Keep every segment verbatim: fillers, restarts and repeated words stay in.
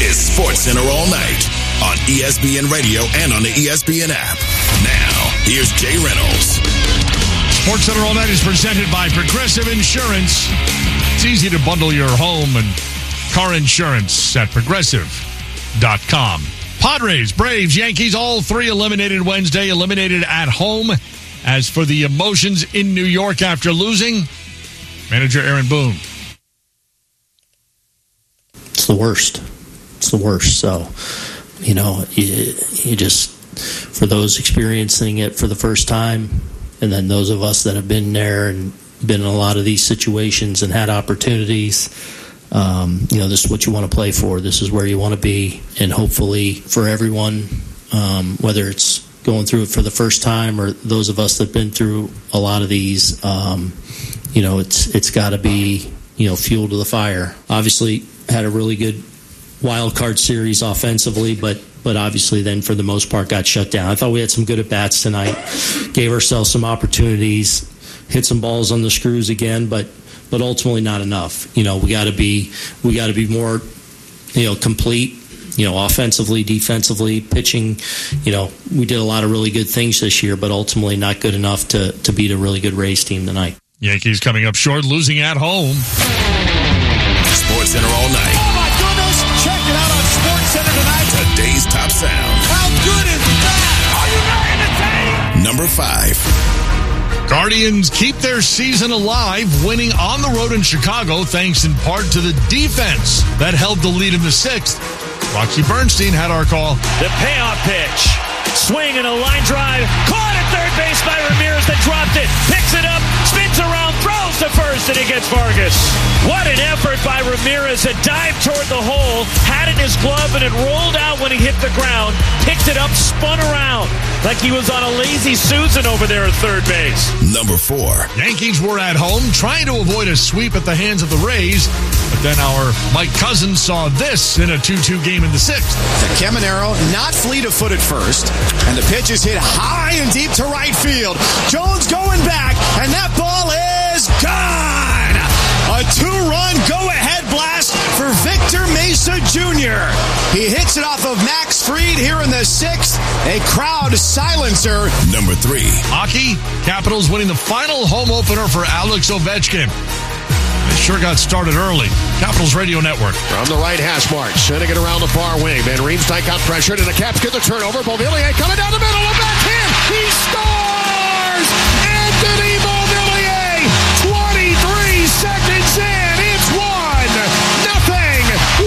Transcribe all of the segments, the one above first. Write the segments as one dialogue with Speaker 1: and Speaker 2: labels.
Speaker 1: is Sports Center all night on E S P N Radio and on the E S P N app. Now, here's Jay Reynolds.
Speaker 2: Sports Center all night is presented by Progressive Insurance. It's easy to bundle your home and car insurance at progressive dot com. Padres, Braves, Yankees, all three eliminated Wednesday, eliminated at home. As for the emotions in New York after losing, manager Aaron Boone.
Speaker 3: It's the worst. It's the worst. So, you know, you, you just, for those experiencing it for the first time, and then those of us that have been there and been in a lot of these situations and had opportunities, um, you know, this is what you want to play for. This is where you want to be. And hopefully for everyone, um, whether it's going through it for the first time or those of us that have been through a lot of these, um, you know, it's it's got to be, you know, fuel to the fire. Obviously had a really good wild card series offensively, but but obviously then for the most part got shut down. I thought we had some good at-bats tonight, gave ourselves some opportunities, hit some balls on the screws again, but but ultimately not enough. You know, we got to be we got to be more, you know, complete, you know, offensively, defensively, pitching. You know, we did a lot of really good things this year, but ultimately not good enough to to beat a really good Rays team tonight.
Speaker 2: Yankees coming up short, losing at home.
Speaker 1: Sports Center all night.
Speaker 4: Oh, my goodness. Check it out on Sports Center tonight.
Speaker 1: Today's top sound.
Speaker 4: How good is that? Are you not entertained?
Speaker 1: Number five.
Speaker 2: Guardians keep their season alive, winning on the road in Chicago, thanks in part to the defense that held the lead in the sixth. Roxy Bernstein had our call.
Speaker 5: The payoff pitch. Swing and a line drive. Caught at third base by Ramirez, then dropped it. Picks it up, spins around, throws to first, and he gets Vargas. What an effort by Ramirez. A dive toward the hole, had it in his glove, and it rolled out when he hit the ground. Picked it up, spun around like he was on a lazy Susan over there at third base.
Speaker 1: Number four.
Speaker 2: Yankees were at home, trying to avoid a sweep at the hands of the Rays. But then our Mike Cousins saw this in a two two game in the sixth.
Speaker 4: Caminero not fleet of foot at first, and the pitch is hit high and deep to right field. Jones going back, and that ball is gone. A two-run go-ahead blast for Victor Mesa Junior He hits it off of Max Fried here in the sixth. A crowd silencer.
Speaker 1: Number three.
Speaker 2: Hockey, Capitals winning the final home opener for Alex Ovechkin. They sure got started early. Capitals Radio Network.
Speaker 6: From the right hash mark, sending it around the far wing. Van Riemsdyk got pressured, and the Caps get the turnover. Beauvillier coming down the middle, a backhand. He scores! Anthony Beauvillier! twenty-three seconds in. It's one nothing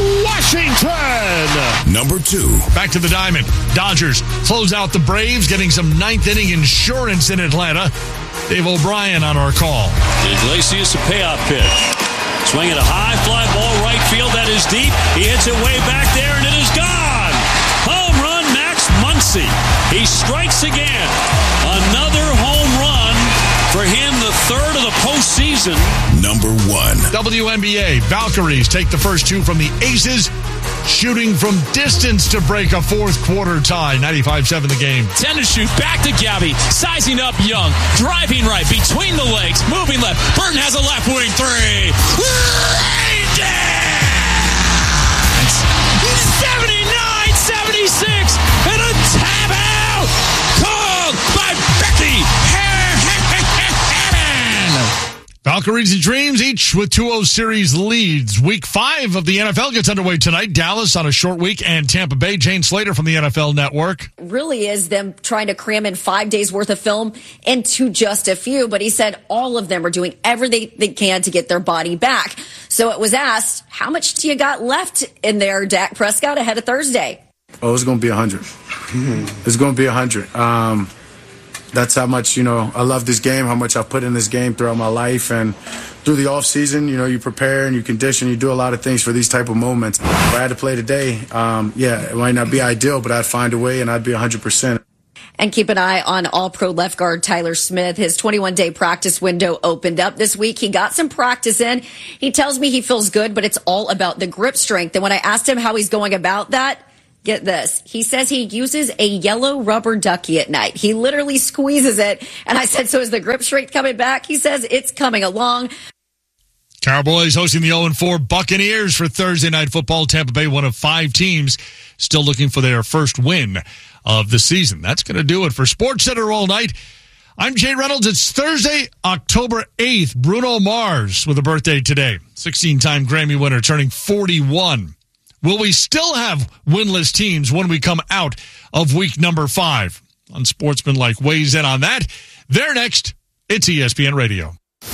Speaker 6: Washington.
Speaker 1: Number two.
Speaker 2: Back to the diamond. Dodgers close out the Braves, getting some ninth inning insurance in Atlanta. Dave O'Brien on our call.
Speaker 7: Iglesias, a payoff pitch. Swinging a high fly ball right field. That is deep. He hits it way back there, and it is gone. Home run, Max Muncy. He strikes again. Another home run for him, the third of the postseason.
Speaker 1: Number one.
Speaker 2: W N B A. Valkyries take the first two from the Aces, shooting from distance to break a fourth quarter tie. ninety-five seven the game.
Speaker 8: ten to shoot. Back to Gabby. Sizing up Young. Driving right. Between the legs. Moving left. Burton has a left wing three. seventy-nine seventy-six. And a tap out. Called by Becky Hammond.
Speaker 2: Valkyries and Dreams, each with two oh series leads. Week five of the N F L gets underway tonight. Dallas on a short week, and Tampa Bay. Jane Slater from the N F L Network.
Speaker 9: Really is them trying to cram in five days worth of film into just a few, but he said all of them are doing everything they can to get their body back. So it was asked, how much do you got left in there, Dak Prescott, ahead of Thursday?
Speaker 10: Oh, it's going to be one hundred. It's going to be one hundred. Um, That's how much, you know, I love this game, how much I've put in this game throughout my life. And through the off season, you know, you prepare and you condition, you do a lot of things for these type of moments. If I had to play today, um, yeah, it might not be ideal, but I'd find a way and I'd be one hundred percent.
Speaker 9: And keep an eye on all-pro left guard Tyler Smith. His twenty-one day practice window opened up this week. He got some practice in. He tells me he feels good, but it's all about the grip strength. And when I asked him how he's going about that, get this. He says he uses a yellow rubber ducky at night. He literally squeezes it. And I said, so is the grip strength coming back? He says it's coming along.
Speaker 2: Cowboys hosting the oh and four Buccaneers for Thursday Night Football. Tampa Bay, one of five teams still looking for their first win of the season. That's going to do it for SportsCenter all night. I'm Jay Reynolds. It's Thursday, October eighth. Bruno Mars with a birthday today. sixteen-time Grammy winner, turning forty-one. Will we still have winless teams when we come out of week number five? Unsportsmanlike weighs in on that. They're next. It's E S P N Radio.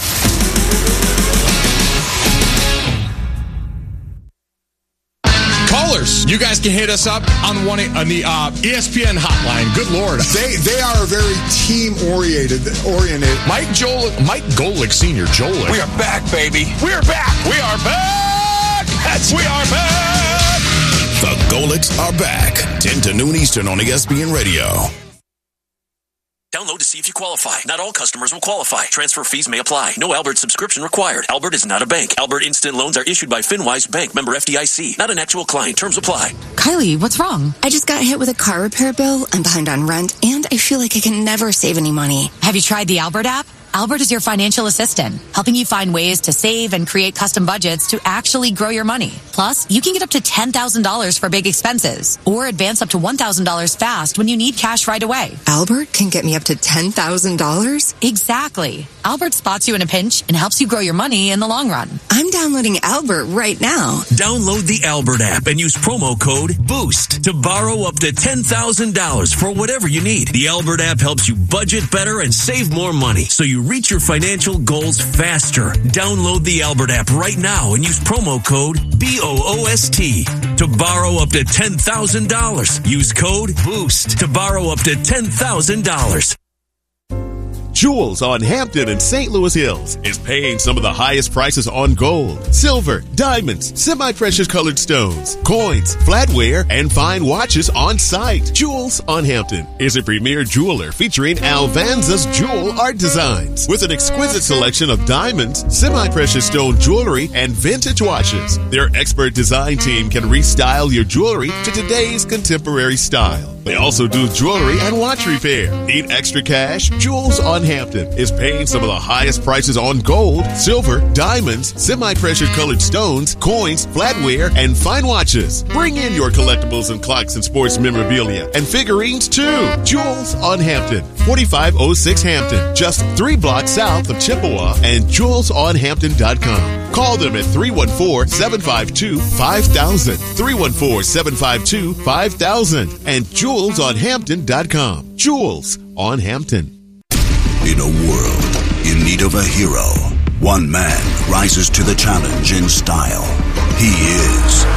Speaker 11: Callers, you guys can hit us up on one on the uh, E S P N hotline. Good Lord,
Speaker 12: they they are very team oriented. Oriented.
Speaker 11: Mike Joel, Mike Golick Senior Joel.
Speaker 13: We are back, baby. We are back. We are back. That's we are back.
Speaker 1: The Golicks are back. ten to noon Eastern on E S P N Radio.
Speaker 14: Download to see if you qualify. Not all customers will qualify. Transfer fees may apply. No Albert subscription required. Albert is not a bank. Albert Instant Loans are issued by FinWise Bank, member F D I C. Not an actual client. Terms apply.
Speaker 15: Kylie, what's wrong? I just got hit with a car repair bill. I'm behind on rent, and I feel like I can never save any money.
Speaker 16: Have you tried the Albert app? Albert is your financial assistant, helping you find ways to save and create custom budgets to actually grow your money. Plus, you can get up to ten thousand dollars for big expenses or advance up to one thousand dollars fast when you need cash right away.
Speaker 15: Albert can get me up to ten thousand dollars?
Speaker 16: Exactly. Albert spots you in a pinch and helps you grow your money in the long run.
Speaker 15: I'm downloading Albert right now.
Speaker 14: Download the Albert app and use promo code BOOST to borrow up to ten thousand dollars for whatever you need. The Albert app helps you budget better and save more money, so you reach your financial goals faster. Download the Albert app right now and use promo code B O O S T to borrow up to ten thousand dollars. Use code BOOST to borrow up to ten thousand dollars.
Speaker 17: Jewels on Hampton and Saint Louis Hills is paying some of the highest prices on gold, silver, diamonds, semi-precious colored stones, coins, flatware, and fine watches on site. Jewels on Hampton is a premier jeweler featuring Alvanza's jewel art designs with an exquisite selection of diamonds, semi-precious stone jewelry, and vintage watches. Their expert design team can restyle your jewelry to today's contemporary style. They also do jewelry and watch repair. Need extra cash? Jewels on Hampton is paying some of the highest prices on gold, silver, diamonds, semi-precious colored stones, coins, flatware, and fine watches. Bring in your collectibles and clocks and sports memorabilia and figurines too. Jewels on Hampton, forty-five oh six Hampton, just three blocks south of Chippewa, and jewels on hampton dot com. Call them at three one four, seven five two, five thousand, three one four, seven five two, five thousand, and jewels on hampton dot com. Jewels on Hampton.
Speaker 1: In a world in need of a hero, one man rises to the challenge in style. He is...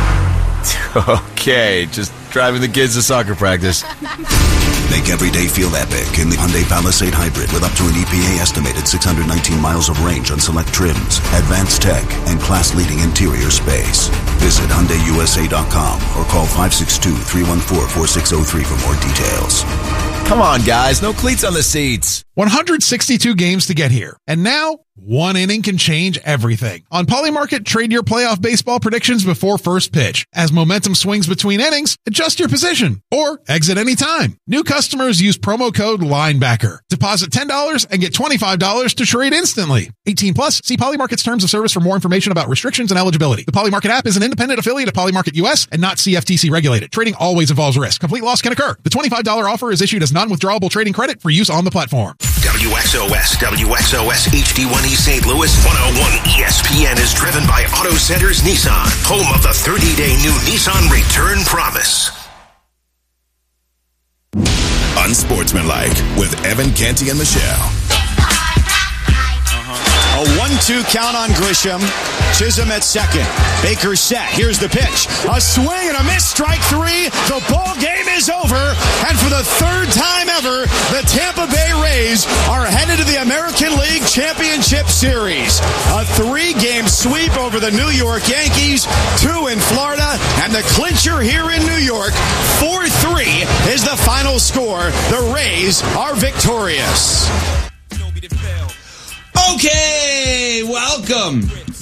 Speaker 18: Okay, just driving the kids to soccer practice.
Speaker 1: Make every day feel epic in the Hyundai Palisade Hybrid with up to an E P A estimated six hundred nineteen miles of range on select trims, advanced tech, and class-leading interior space. Visit Hyundai U S A dot com or call five six two, three one four, four six zero three for more details.
Speaker 18: Come on, guys. No cleats on the seats.
Speaker 19: one hundred sixty-two games to get here. And now, one inning can change everything. On Polymarket, trade your playoff baseball predictions before first pitch. As momentum swings between innings, adjust your position or exit anytime. New customers use promo code LINEBACKER. Deposit ten dollars and get twenty-five dollars to trade instantly. eighteen plus, see Polymarket's terms of service for more information about restrictions and eligibility. The Polymarket app is an independent affiliate of Polymarket U S and not C F T C regulated. Trading always involves risk. Complete loss can occur. The twenty-five dollars offer is issued as non-withdrawable trading credit for use on the platform.
Speaker 1: W X O S, W X O S H D one E Saint Louis, one oh one E S P N is driven by Auto Centers Nissan, home of the thirty-day new Nissan Return Promise. Unsportsmanlike with Evan Canty and Michelle.
Speaker 4: A one two count on Grisham. Chisholm at second. Baker set. Here's the pitch. A swing and a miss. Strike three. The ball game is over. And for the third time ever, the Tampa Bay Rays are headed to the American League Championship Series. A three-game sweep over the New York Yankees, two in Florida, and the clincher here in New York. four three is the final score. The Rays are victorious.
Speaker 11: Okay, welcome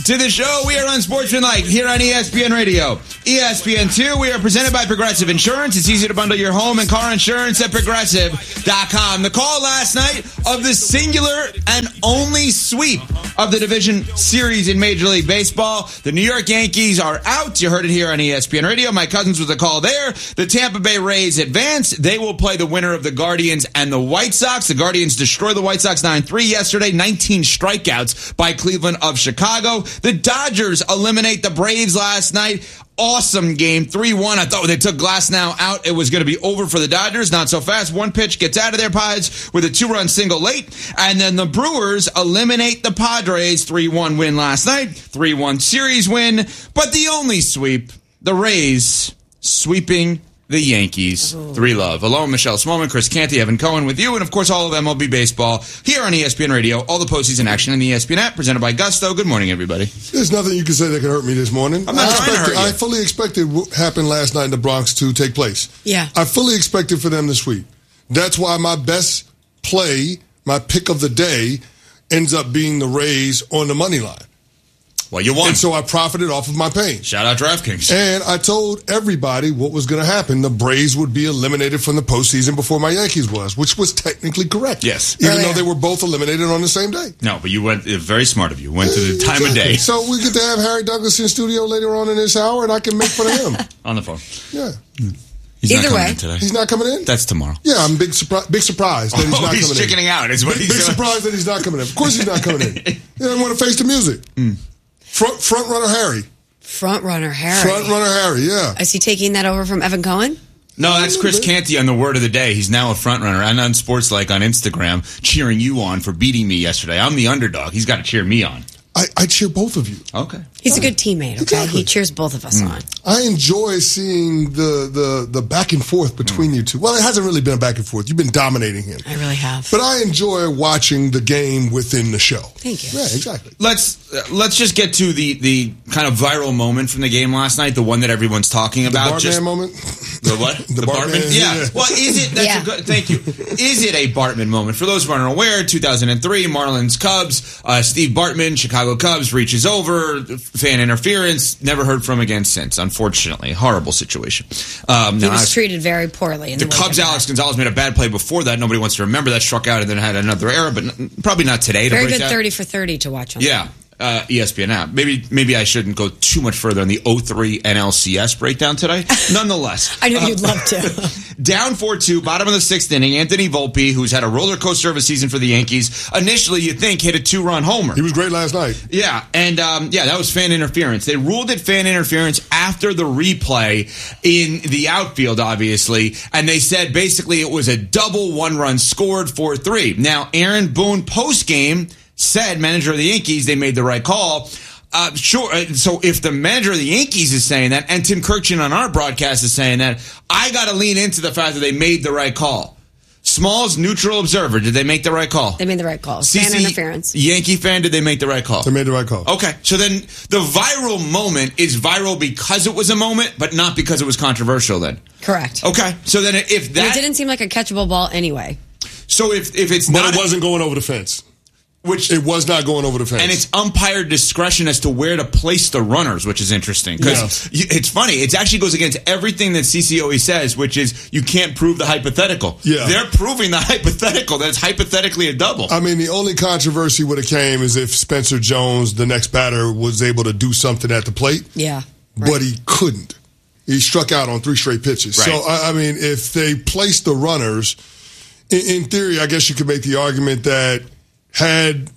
Speaker 20: to the show. We are Unsportsmanlike here on E S P N Radio. E S P N two, we are presented by Progressive Insurance. It's easy to bundle your home and car insurance at Progressive dot com. The call last night of the singular and only sweep of the division series in Major League Baseball. The New York Yankees are out. You heard it here on E S P N Radio. My Cousins with the call there. The Tampa Bay Rays advance. They will play the winner of the Guardians and the White Sox. The Guardians destroy the White Sox nine three yesterday. nineteen strikeouts by Cleveland of Chicago. The Dodgers eliminate the Braves last night. Awesome game, three one. I thought they took Glasnow out. It was going to be over for the Dodgers. Not so fast. One pitch gets out of their Pies with a two-run single late. And then the Brewers eliminate the Padres. three one win last night. three one series win. But the only sweep, the Rays sweeping the Yankees. Oh. Three love. Hello, Michelle Smallman, Chris Canty, Evan Cohen with you, and of course all of M L B baseball here on E S P N Radio. All the postseason action in the E S P N app, presented by Gusto. Good morning, everybody.
Speaker 12: There's nothing you can say that can hurt me this morning.
Speaker 20: I'm not
Speaker 12: I
Speaker 20: trying to hurt you.
Speaker 12: I fully expected what happened last night in the Bronx to take place.
Speaker 21: Yeah.
Speaker 12: I fully expected for them to sweep. That's why my best play, my pick of the day, ends up being the Rays on the money line.
Speaker 20: Well, you won.
Speaker 12: And so I profited off of my pain.
Speaker 20: Shout out DraftKings.
Speaker 12: And I told everybody what was going to happen. The Braves would be eliminated from the postseason before my Yankees was, which was technically correct.
Speaker 20: Yes.
Speaker 12: Even
Speaker 21: Earlier.
Speaker 12: though they were both eliminated on the same day.
Speaker 20: No, but you went, very smart of you, went to the time
Speaker 12: Exactly.
Speaker 20: of day.
Speaker 12: So we get to have Harry Douglas in studio later on in this hour, and I can make fun of him.
Speaker 20: On the phone.
Speaker 12: Yeah.
Speaker 20: He's
Speaker 21: Either
Speaker 20: not coming
Speaker 21: way.
Speaker 20: in today.
Speaker 12: He's not coming in?
Speaker 20: That's tomorrow.
Speaker 12: Yeah, I'm big, surpri- big surprised that he's
Speaker 20: Oh,
Speaker 12: not
Speaker 20: he's
Speaker 12: coming in.
Speaker 20: chickening out is what
Speaker 12: big,
Speaker 20: he's
Speaker 12: big
Speaker 20: doing.
Speaker 12: surprised that he's not coming in. Of course he's not coming in. He doesn't want to face the music.
Speaker 20: Mm.
Speaker 12: Front, front runner Harry.
Speaker 21: Front runner Harry.
Speaker 12: Front runner Harry, yeah.
Speaker 21: Is he taking that over from Evan Cohen?
Speaker 20: No, that's Chris Canty on the word of the day. He's now a front runner and on Sportslike on Instagram, cheering you on for beating me yesterday. I'm the underdog. He's got to cheer me on.
Speaker 12: I, I cheer both of you.
Speaker 20: Okay.
Speaker 21: He's a good teammate, okay?
Speaker 12: Exactly.
Speaker 21: He cheers both of us
Speaker 20: Mm.
Speaker 21: on.
Speaker 12: I enjoy seeing the, the, the back and forth between you two. Well, it hasn't really been a back and forth. You've been dominating him.
Speaker 21: I really have.
Speaker 12: But I enjoy watching the game within the show.
Speaker 21: Thank you.
Speaker 12: Yeah, exactly.
Speaker 20: Let's uh, let's just get to the, the kind of viral moment from the game last night, the one that everyone's talking about.
Speaker 12: The Bartman
Speaker 20: just,
Speaker 12: moment?
Speaker 20: The what?
Speaker 12: The Bartman?
Speaker 20: Yeah.
Speaker 12: Yeah.
Speaker 20: Well, is it? That's
Speaker 21: Yeah.
Speaker 20: a good. Thank you. Is it a Bartman moment? For those who aren't aware, two thousand three, Marlins Cubs, uh, Steve Bartman, Chicago Cubs, reaches over, fan interference, never heard from again since. Unfortunately, horrible situation. Um,
Speaker 21: He
Speaker 20: now,
Speaker 21: was
Speaker 20: I-
Speaker 21: treated very poorly. In
Speaker 20: the
Speaker 21: the
Speaker 20: Cubs,
Speaker 21: wake of
Speaker 20: Alex
Speaker 21: that.
Speaker 20: Gonzalez made a bad play before that. Nobody wants to remember that. Struck out and then had another error, but n- probably not today. To
Speaker 21: Very
Speaker 20: break
Speaker 21: good
Speaker 20: that.
Speaker 21: thirty for thirty to watch on.
Speaker 20: Yeah. Uh, E S P N app. Maybe maybe I shouldn't go too much further on the oh three N L C S breakdown today. Nonetheless.
Speaker 21: I know
Speaker 20: uh,
Speaker 21: you'd love to.
Speaker 20: Down four two, bottom of the sixth inning, Anthony Volpe, who's had a roller coaster of a season for the Yankees, initially you'd think hit a two-run homer.
Speaker 12: He was great last night.
Speaker 20: Yeah, and um, yeah, that was fan interference. They ruled it fan interference after the replay in the outfield, obviously, and they said basically it was a double one-run scored four three. Now, Aaron Boone post-game said, manager of the Yankees, they made the right call. Uh, sure. uh, So if the manager of the Yankees is saying that, and Tim Kirkchin on our broadcast is saying that, I got to lean into the fact that they made the right call. Smalls, neutral observer, did they make the right call?
Speaker 21: They made the right call.
Speaker 20: C C,
Speaker 21: Fan interference.
Speaker 20: Yankee fan, did they make the right call?
Speaker 12: They made the right call.
Speaker 20: Okay, so then the viral moment is viral because it was a moment, but not because it was controversial then.
Speaker 21: Correct.
Speaker 20: Okay, so then if
Speaker 21: And
Speaker 20: that...
Speaker 21: it didn't seem like a catchable ball anyway.
Speaker 20: So if, if it's
Speaker 12: But
Speaker 20: not...
Speaker 12: it wasn't going over the fence.
Speaker 20: Which
Speaker 12: It was not going over the fence.
Speaker 20: And it's umpire discretion as to where to place the runners, which is interesting. Because
Speaker 12: Yeah.
Speaker 20: it's funny. It actually goes against everything that C C always says, which is you can't prove the hypothetical.
Speaker 12: Yeah.
Speaker 20: They're proving the hypothetical. That's hypothetically a double.
Speaker 12: I mean, the only controversy would have came is if Spencer Jones, the next batter, was able to do something at the plate.
Speaker 21: Yeah.
Speaker 12: But he couldn't. He struck out on three straight pitches.
Speaker 20: Right.
Speaker 12: So, I, I mean, if they placed the runners, in, in theory, I guess you could make the argument that had,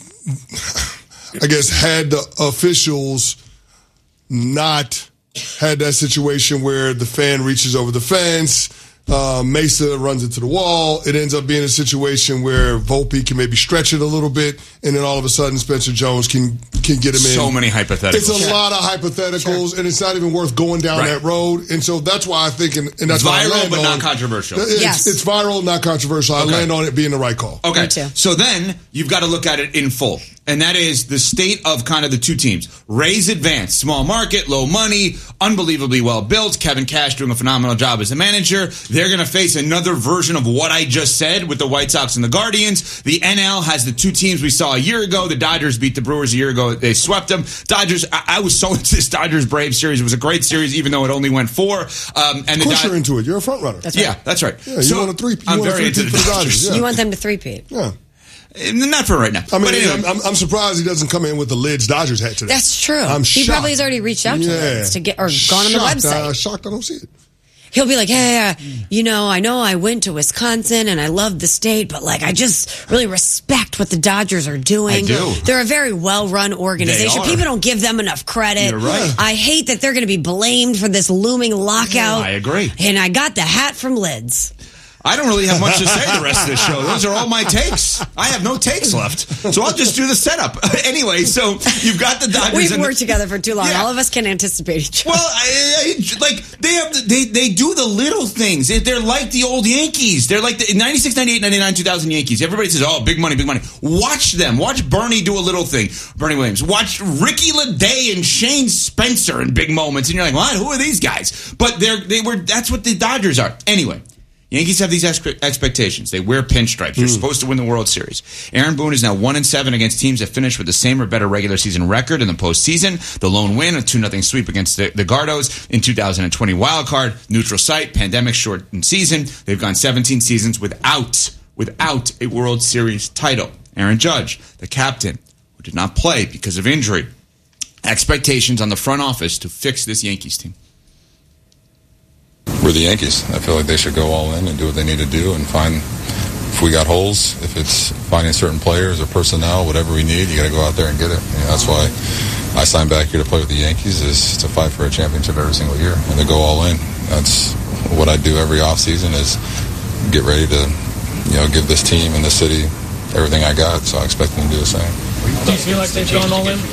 Speaker 12: I guess, had the officials not had that situation where the fan reaches over the fence, uh, Mesa runs into the wall, it ends up being a situation where Volpe can maybe stretch it a little bit, and then all of a sudden Spencer Jones can can get him in.
Speaker 20: So many hypotheticals.
Speaker 12: It's a
Speaker 20: Sure.
Speaker 12: lot of hypotheticals, sure. And it's not even worth going down
Speaker 20: Right.
Speaker 12: that road. And so that's why I think, and, and that's
Speaker 20: Viral,
Speaker 12: why I land
Speaker 20: but
Speaker 12: on,
Speaker 20: not controversial.
Speaker 12: It's,
Speaker 21: Yes.
Speaker 12: it's viral, not controversial.
Speaker 20: Okay.
Speaker 12: I land on it being the right call.
Speaker 20: Okay,
Speaker 21: Me too.
Speaker 20: so then you've got to look at it in full. And that is the state of kind of the two teams. Rays advanced, small market, low money, unbelievably well built. Kevin Cash doing a phenomenal job as a manager. They're going to face another version of what I just said with the White Sox and the Guardians. The N L has the two teams we saw a year ago. The Dodgers beat the Brewers a year ago. They swept them. Dodgers, I, I was so into this Dodgers-Braves series. It was a great series, even though it only went four. Um, and
Speaker 12: of course
Speaker 20: the
Speaker 12: you're into it. You're a front runner.
Speaker 20: That's right. Yeah, that's right.
Speaker 12: Yeah, you
Speaker 20: so
Speaker 12: want a three. You
Speaker 20: I'm
Speaker 12: want
Speaker 20: very
Speaker 12: a
Speaker 20: into
Speaker 12: three
Speaker 20: the
Speaker 12: for the
Speaker 20: Dodgers.
Speaker 12: Dodgers. Yeah.
Speaker 21: You want them to three-peat.
Speaker 12: Yeah.
Speaker 20: Not for right now.
Speaker 12: I mean,
Speaker 20: but anyway.
Speaker 12: I'm, I'm surprised he doesn't come in with the Lids Dodgers hat today.
Speaker 21: That's true.
Speaker 12: I'm
Speaker 21: he
Speaker 12: shocked.
Speaker 21: probably has already reached out to
Speaker 12: yeah.
Speaker 21: Lids to get or gone on the
Speaker 12: Shocked.
Speaker 21: website.
Speaker 12: Uh, shocked I don't see it.
Speaker 21: He'll be like, yeah, yeah, you know, I know I went to Wisconsin and I love the state, but like I just really respect what the Dodgers are doing.
Speaker 20: I do.
Speaker 21: They're a very well-run organization.
Speaker 20: They are.
Speaker 21: People don't give them enough credit.
Speaker 20: You're right.
Speaker 21: I hate that they're going to be blamed for this looming lockout.
Speaker 20: I agree.
Speaker 21: And I got the hat from Lids.
Speaker 20: I don't really have much to say the rest of the show. Those are all my takes. I have no takes left. So I'll just do the setup. Anyway, so you've got the Dodgers.
Speaker 21: We've
Speaker 20: and
Speaker 21: worked together for too long.
Speaker 20: Yeah.
Speaker 21: All of us can anticipate each other.
Speaker 20: Well, I, I, like they have, they they do the little things. They're like the old Yankees. They're like the ninety-six, ninety-eight, ninety-nine, two thousand Yankees. Everybody says, "Oh, big money, big money." Watch them. Watch Bernie do a little thing. Bernie Williams. Watch Ricky LeDay and Shane Spencer in big moments, and you're like, "What? Who are these guys?" But they're they were. That's what the Dodgers are. Anyway. Yankees have these ex- expectations. They wear pinstripes. You're mm. supposed to win the World Series. Aaron Boone is now one and seven against teams that finish with the same or better regular season record in the postseason. The lone win, a two nothing sweep against the, the Gardos in two thousand twenty wild card, neutral site, pandemic shortened season. They've gone seventeen seasons without without a World Series title. Aaron Judge, the captain, who did not play because of injury. Expectations on the front office to fix this Yankees team.
Speaker 3: We're the Yankees. I feel like they should go all in and do what they need to do and find, if we got holes, if it's finding certain players or personnel, whatever we need, you got to go out there and get it. You know, that's why I signed back here to play with the Yankees, is to fight for a championship every single year and to go all in. That's what I do every offseason, is get ready to, you know, give this team and this city everything I got. So I expect them to do the same.
Speaker 22: Do you feel like they've gone all in?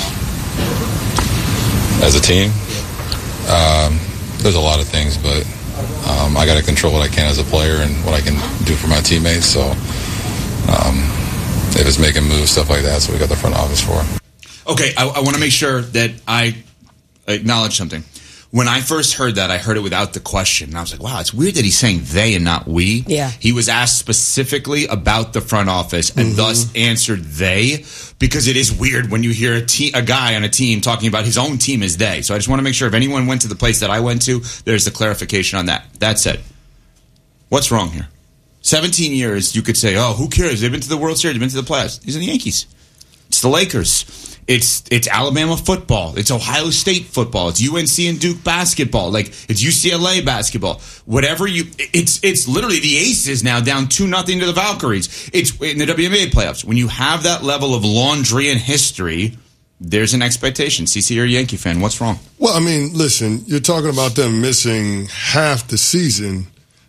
Speaker 3: As a team? Um, There's a lot of things, but um, I got to control what I can as a player and what I can do for my teammates. So um, if it's making moves, stuff like that, that's what we got the front office for.
Speaker 20: Okay, I, I want to make sure that I acknowledge something. When I first heard that, I heard it without the question. And I was like, wow, it's weird that he's saying they and not we.
Speaker 21: Yeah.
Speaker 20: He was asked specifically about the front office and mm-hmm. thus answered they, because it is weird when you hear a, te- a guy on a team talking about his own team as they. So I just want to make sure if anyone went to the place that I went to, there's the clarification on that. That said, what's wrong here? seventeen years, you could say, oh, who cares? They've been to the World Series. They've been to the playoffs. These are the Yankees. It's the Lakers. It's it's Alabama football. It's Ohio State football. It's U N C and Duke basketball. Like, it's U C L A basketball. Whatever you, it's it's literally the Aces now down two nothing to the Valkyries. It's in the W N B A playoffs. When you have that level of laundry and history, there's an expectation. C C, you're a Yankee fan. What's wrong?
Speaker 12: Well, I mean, listen, you're talking about them missing half the season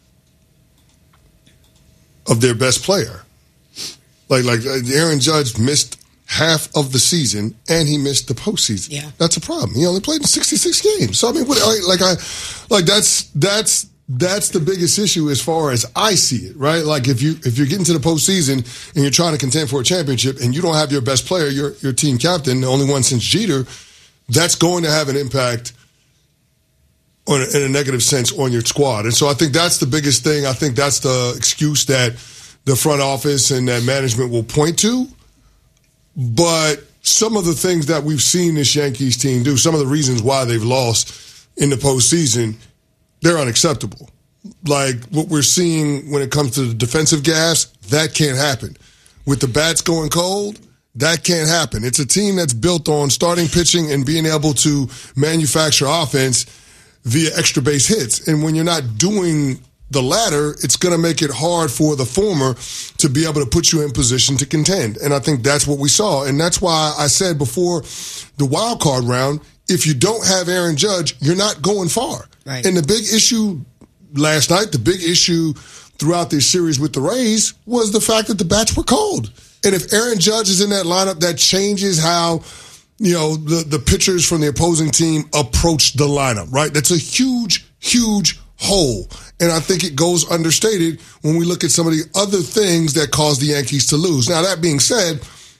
Speaker 12: of their best player. Like like Aaron Judge missed half of the season, and he missed the postseason.
Speaker 21: Yeah,
Speaker 12: that's a problem. He only played in sixty-six games. So I mean, what, like I, like that's that's that's the biggest issue as far as I see it, right? Like if you if you're getting to the postseason and you're trying to contend for a championship, and you don't have your best player, your your team captain, the only one since Jeter, that's going to have an impact on in a negative sense on your squad. And so I think that's the biggest thing. I think that's the excuse that the front office and that management will point to. But some of the things that we've seen this Yankees team do, some of the reasons why they've lost in the postseason, they're unacceptable. Like what we're seeing when it comes to the defensive gas, that can't happen. With the bats going cold, that can't happen. It's a team that's built on starting pitching and being able to manufacture offense via extra base hits. And when you're not doing the latter, it's going to make it hard for the former to be able to put you in position to contend. And I think that's what we saw. And that's why I said before the wild card round, if you don't have Aaron Judge, you're not going far.
Speaker 21: Right.
Speaker 12: And the big issue last night, the big issue throughout this series with the Rays was the fact that the bats were cold. And if Aaron Judge is in that lineup, that changes how, you know, the, the pitchers from the opposing team approach the lineup, right? That's a huge, huge hole. And I think it goes understated when we look at some of the other things that caused the Yankees to lose. Now, that being said,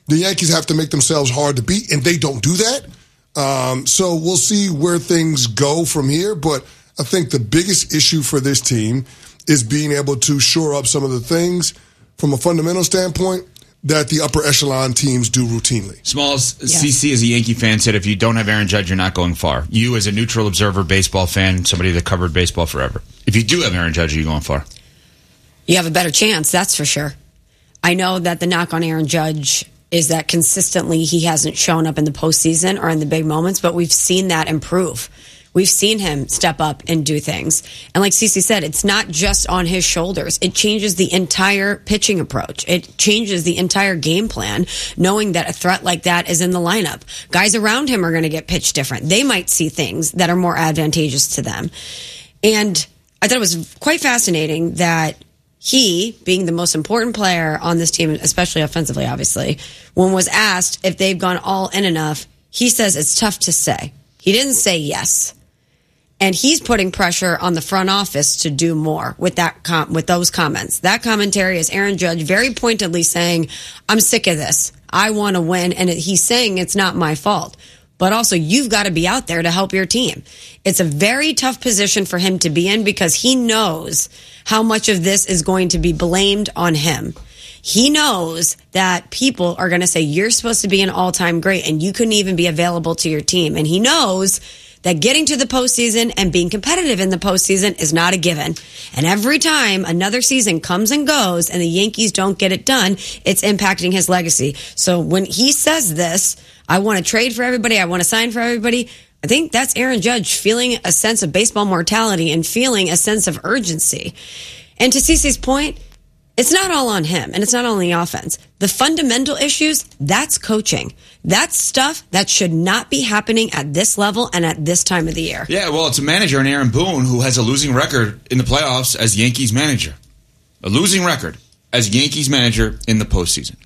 Speaker 12: the Yankees have to make themselves hard to beat, and they don't do that. Um, so we'll see where things go from here. But I think the biggest issue for this team is being able to shore up some of the things from a fundamental standpoint that the upper echelon teams do routinely.
Speaker 20: Smalls,
Speaker 21: Yes.
Speaker 20: C C as a Yankee fan said, if you don't have Aaron Judge, you're not going far. You as a neutral observer, baseball fan, somebody that covered baseball forever. If you do have Aaron Judge, are you going far?
Speaker 21: You have a better chance, that's for sure. I know that the knock on Aaron Judge is that consistently he hasn't shown up in the postseason or in the big moments, but we've seen that improve. We've seen him step up and do things. And like Cece said, it's not just on his shoulders. It changes the entire pitching approach. It changes the entire game plan, knowing that a threat like that is in the lineup. Guys around him are going to get pitched different. They might see things that are more advantageous to them. And I thought it was quite fascinating that he, being the most important player on this team, especially offensively, obviously, when was asked if they've gone all in enough, he says it's tough to say. He didn't say yes. And he's putting pressure on the front office to do more with that com- with those comments. That commentary is Aaron Judge very pointedly saying, I'm sick of this. I want to win. And it, he's saying it's not my fault. But also, you've got to be out there to help your team. It's a very tough position for him to be in because he knows how much of this is going to be blamed on him. He knows that people are going to say, you're supposed to be an all-time great, and you couldn't even be available to your team. And he knows that getting to the postseason and being competitive in the postseason is not a given. And every time another season comes and goes and the Yankees don't get it done, it's impacting his legacy. So when he says this, I want to trade for everybody, I want to sign for everybody, I think that's Aaron Judge feeling a sense of baseball mortality and feeling a sense of urgency. And to Cece's point, it's not all on him, and it's not only offense. The fundamental issues, that's coaching. That's stuff that should not be happening at this level and at this time of the year.
Speaker 20: Yeah, well, it's a manager in Aaron Boone who has a losing record in the playoffs as Yankees manager. A losing record as Yankees manager in the postseason.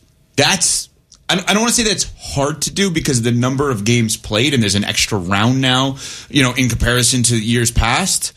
Speaker 20: That's, I don't want to say that's hard to do because of the number of games played, and there's an extra round now, you know, in comparison to years past.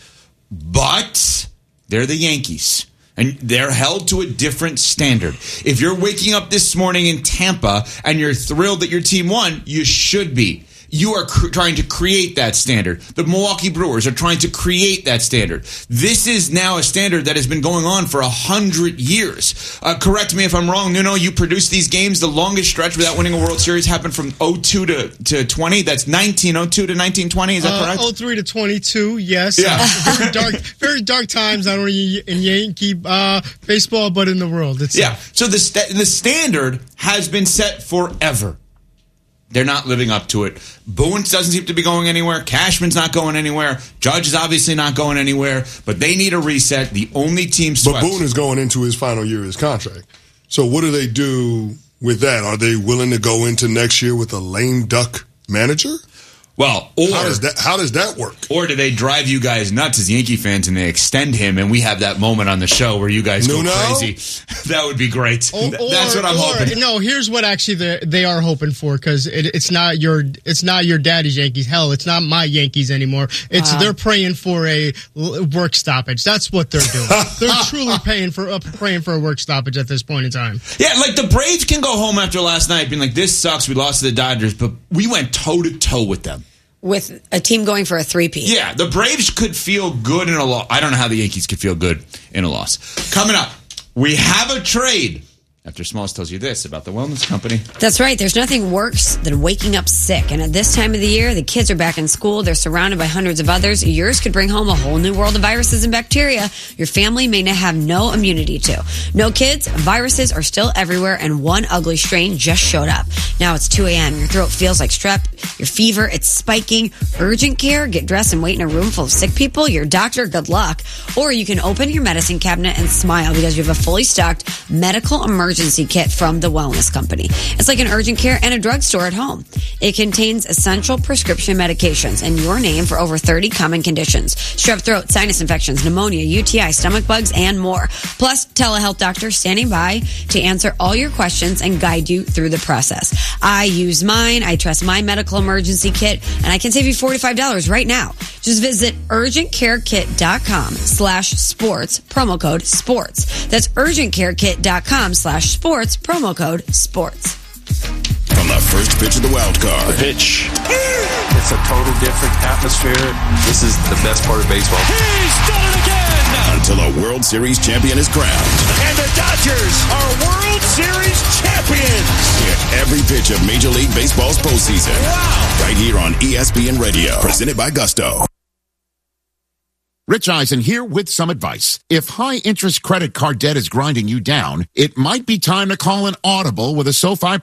Speaker 20: But they're the Yankees. And they're held to a different standard. If you're waking up this morning in Tampa and you're thrilled that your team won, you should be. You are cr- trying to create that standard. The Milwaukee Brewers are trying to create that standard. This is now a standard that has been going on for a hundred years. Uh, correct me if I'm wrong, Nuno. You produced these games. The longest stretch without winning a World Series happened from oh two to, to twenty. That's nineteen oh two to nineteen twenty. Is that
Speaker 22: uh, correct? oh three to twenty-two, yes.
Speaker 20: Yeah.
Speaker 22: Uh, very dark very dark times, not only in Yankee uh, baseball, but in the world itself.
Speaker 20: Yeah. So the, st- the standard has been set forever. They're not living up to it. Boone doesn't seem to be going anywhere. Cashman's not going anywhere. Judge is obviously not going anywhere. But they need a reset. The only team swept.
Speaker 12: But Boone is going into his final year of his contract. So what do they do with that? Are they willing to go into next year with a lame duck manager?
Speaker 20: Well, or
Speaker 12: how does that how does that work?
Speaker 20: Or do they drive you guys nuts as Yankee fans and they extend him and we have that moment on the show where you guys
Speaker 12: Nuno?
Speaker 20: go crazy? That would be great.
Speaker 22: Or,
Speaker 20: That's what I'm
Speaker 22: or,
Speaker 20: hoping.
Speaker 22: No, here's what actually they, they are hoping for, because it, it's not your it's not your daddy's Yankees. Hell, it's not my Yankees anymore. It's
Speaker 21: Wow.
Speaker 22: They're praying for a l- work stoppage. That's what they're doing. They're truly paying for uh, praying for a work stoppage at this point in time.
Speaker 20: Yeah, like the Braves can go home after last night being like, this sucks, we lost to the Dodgers, but we went toe-to-toe with them.
Speaker 21: With a team going for a three-peat.
Speaker 20: Yeah, the Braves could feel good in a loss. I don't know how the Yankees could feel good in a loss. Coming up, we have a trade. After Smalls tells you this about the wellness company.
Speaker 21: That's right. There's nothing worse than waking up sick. And at this time of the year, the kids are back in school. They're surrounded by hundreds of others. Yours could bring home a whole new world of viruses and bacteria your family may not have no immunity to. No kids, viruses are still everywhere, and one ugly strain just showed up. Now it's two a.m. Your throat feels like strep. Your fever, it's spiking. Urgent care, get dressed and wait in a room full of sick people. Your doctor, good luck. Or you can open your medicine cabinet and smile because you have a fully stocked medical emergency emergency kit from the Wellness Company. It's like an urgent care and a drugstore at home. It contains essential prescription medications and your name for over thirty common conditions: strep throat, sinus infections, pneumonia, U T I, stomach bugs, and more. Plus, telehealth doctors standing by to answer all your questions and guide you through the process. I use mine. I trust my medical emergency kit, and I can save you forty-five dollars right now. Just visit urgentcarekit.com slash sports, promo code sports. That's urgentcarekit.com slash sports, promo code sports.
Speaker 5: From the first pitch of the wild card.
Speaker 7: The pitch.
Speaker 6: It's a total different atmosphere. This is the best part of baseball.
Speaker 5: He's done it again! Until a World Series champion is crowned.
Speaker 13: And the Dodgers are World Series champions!
Speaker 5: Get every pitch of Major League Baseball's postseason. Wow! Right here on E S P N Radio. Presented by Gusto.
Speaker 23: Rich Eisen here with some advice. If high-interest credit card debt is grinding you down, it might be time to call an audible with a SoFi